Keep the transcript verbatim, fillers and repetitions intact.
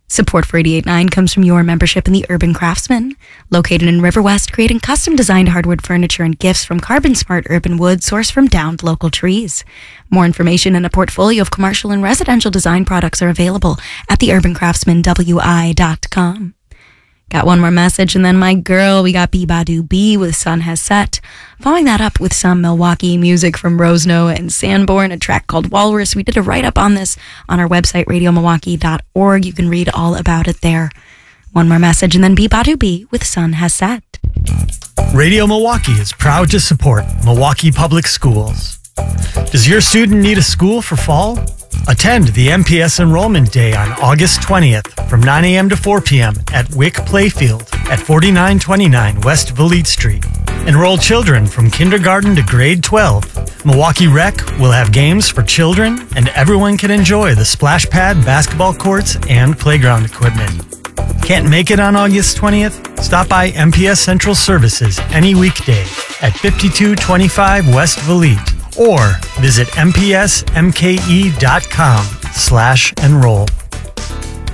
Support for eighty-eight point nine comes from your membership in the Urban Craftsman, located in River West, creating custom-designed hardwood furniture and gifts from carbon-smart urban wood sourced from downed local trees. More information and a portfolio of commercial and residential design products are available at the urban craftsman w i dot com. Got one more message, and then my girl, we got Bee Badu Bee with Sun Has Set. Following that up with some Milwaukee music from Rose Noah and Sanborn, a track called Walrus. We did a write-up on this on our website, radio milwaukee dot org. You can read all about it there. One more message, and then Bee Badu Bee with Sun Has Set. Radio Milwaukee is proud to support Milwaukee Public Schools. Does your student need a school for fall? Attend the M P S Enrollment Day on August twentieth from nine a.m. to four p.m. at Wick Playfield at forty-nine twenty-nine West Valete Street. Enroll children from kindergarten to grade twelve. Milwaukee Rec will have games for children, and everyone can enjoy the splash pad, basketball courts, and playground equipment. Can't make it on August twentieth? Stop by M P S Central Services any weekday at fifty-two twenty-five West Valete or visit m p s m k e dot com slash enroll.